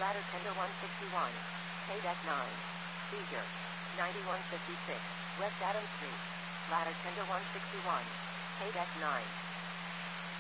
Ladder Tender 161. K-Deck 9. Seizure. 9156. West Adams Street. Ladder Tender 161. K-Deck 9.